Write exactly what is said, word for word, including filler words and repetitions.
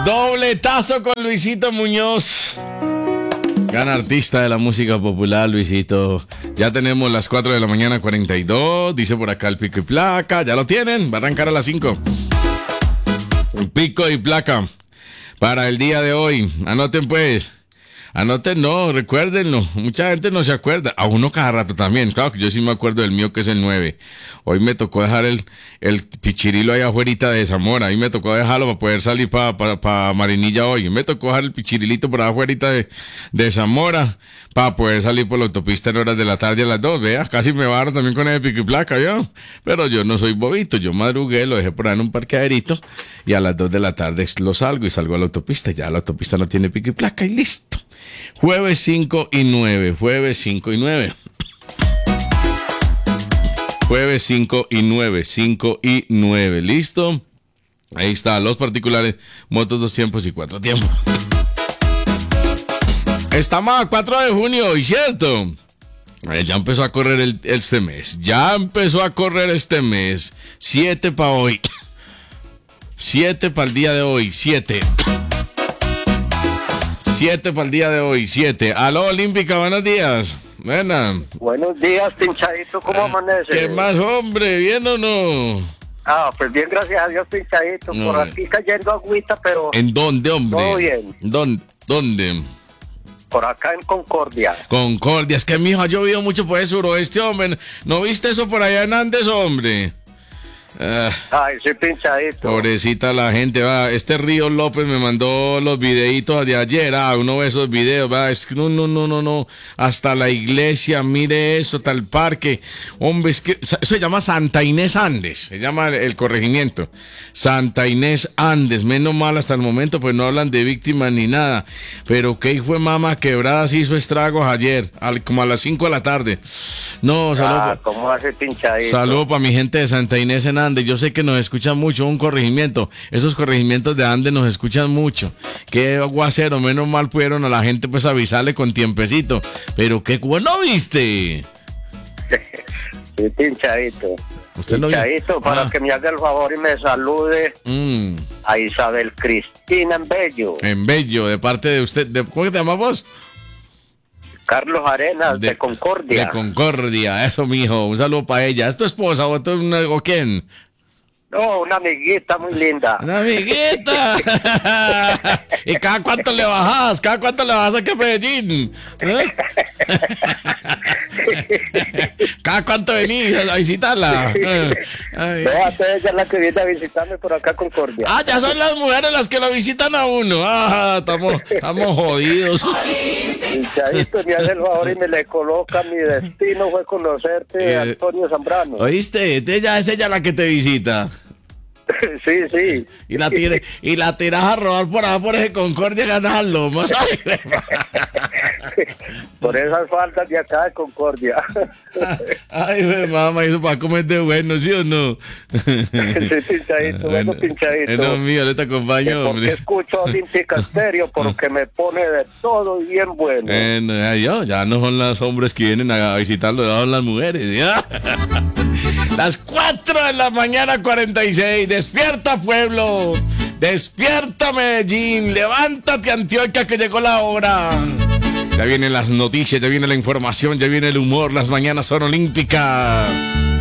Dobletazo con Luisito Muñoz. Gran artista de la música popular, Luisito. Ya tenemos las cuatro de la mañana, cuarenta y dos. Dice por acá el pico y placa. Ya lo tienen. Va a arrancar a las cinco. El pico y placa para el día de hoy. Anoten pues. Anoten, no, recuérdenlo. Mucha gente no se acuerda. A uno cada rato también. Claro que yo sí me acuerdo del mío, que es el nueve. Hoy me tocó dejar el, el pichirilo ahí afuera de Zamora. Ahí me tocó dejarlo para poder salir para pa, pa Marinilla hoy. Me tocó dejar el pichirilito por afuera de, de Zamora para poder salir por la autopista en horas de la tarde a las dos. Vea, casi me barro también con el pico y placa, ¿yo? Pero yo no soy bobito. Yo madrugué, lo dejé por ahí en un parqueaderito y a las dos de la tarde lo salgo y salgo a la autopista. Ya la autopista no tiene pico y placa y listo. Jueves cinco y nueve, jueves cinco y nueve. Jueves cinco y nueve, cinco y nueve, ¿listo? Ahí está, los particulares, motos dos tiempos y cuatro tiempos. Estamos a cuatro de junio hoy, ¿cierto? Eh, ya empezó a correr el, este mes, ya empezó a correr este mes. Siete para hoy. Siete para el día de hoy, siete. Siete para el día de hoy, siete. Aló, Olímpica, buenos días. Buena. Buenos días, pinchadito, ¿cómo eh, amanece? ¿Qué más, hombre? ¿Bien o no? Ah, pues bien, gracias a Dios, pinchadito. No. Por aquí cayendo agüita, pero... ¿En dónde, hombre? Todo bien. ¿Dónde? ¿Dónde? Por acá en Concordia. Concordia, es que mijo ha llovido mucho por el suroeste, hombre. ¿No viste eso por allá en Andes, hombre? Uh, Ay, sí, pinchadito. Pobrecita la gente, va. Este Río López me mandó los videitos de ayer. Ah, uno ve esos videos, va. Es que no, no, no, no, no. Hasta la iglesia, mire eso, hasta el parque. Hombre, es que eso se llama Santa Inés Andes. Se llama el, el corregimiento. Santa Inés Andes. Menos mal hasta el momento, pues no hablan de víctimas ni nada. Pero qué hijo de mama quebrada se hizo estragos ayer, al, como a las cinco de la tarde. No, saludos. Ah, ¿cómo hace pinchadito? Saludos para mi gente de Santa Inés en Andes. Yo sé que nos escuchan mucho, un corregimiento. Esos corregimientos de Andes nos escuchan mucho. Qué aguacero, menos mal pudieron a la gente pues avisarle con tiempecito. Pero qué bueno, ¿viste? Sí, pinchadito. ¿Usted lo pinchadito, para ah. que me haga el favor y me salude mm. a Isabel Cristina en Bello. En Bello, de parte de usted. De, ¿Cómo te llamas vos? Carlos Arenas, de, de Concordia. De Concordia, eso, mijo. Un saludo para ella. ¿Es tu esposa o, tu, o quién? No, una amiguita muy linda. ¡Una amiguita! ¿Y cada cuánto le bajas? ¿Cada cuánto le bajas aquí a Medellín? ¿Eh? ¿Cada cuánto venís a visitarla? Véate, ella es la que viene a visitarme por acá a Concordia. Ah, ya son las mujeres las que lo visitan a uno. Ah, estamos, estamos jodidos. Pinchadito, me hace el favor y me le coloca. Mi destino fue conocerte, eh, Antonio Zambrano. ¿Oíste? Ella es ella la que te visita. Sí, sí. Y la tire, y la tiras a robar por ahí por ese Concordia, ganas al lomo, ¿sabes? Por esas faltas de acá de Concordia. Ay, mi mamá, eso para comer de bueno, ¿sí o no? Sí, pinchadito, bueno, pinchadito. Es lo mío, le te acompaño, hombre. Porque escucho Olímpica Estéreo, porque me pone de todo bien bueno. Bueno, ya, yo, ya no son los hombres que vienen a visitarlo, ya son las mujeres, ¿ya? Las cuatro de la mañana, cuarenta y seis. Despierta, pueblo. Despierta, Medellín. Levántate, Antioquia, que llegó la hora. Ya vienen las noticias, ya viene la información, ya viene el humor. Las mañanas son olímpicas.